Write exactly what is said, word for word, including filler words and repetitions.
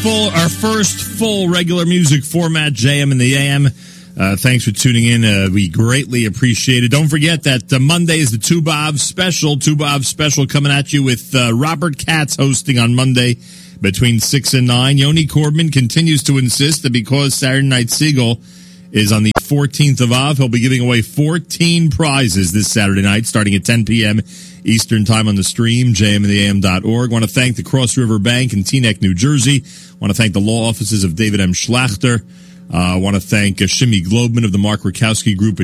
full, our first full regular music format, J M in the A M. Uh, thanks for tuning in. Uh, we greatly appreciate it. Don't forget that uh, Monday is the Two Bob special. Two Bob special coming at you with uh, Robert Katz hosting on Monday between six and nine. Yoni Corbin continues to insist that because Saturday Night Seagull is on the fourteenth of Av, he'll be giving away fourteen prizes this Saturday night starting at ten p.m. Eastern Time on the stream, j m in the a m dot org. Want to thank the Cross River Bank in Teaneck, New Jersey. Want to thank the law offices of David M. Schlachter. I uh, want to thank uh, Shimmy Globman of the Mark Rakowski Group at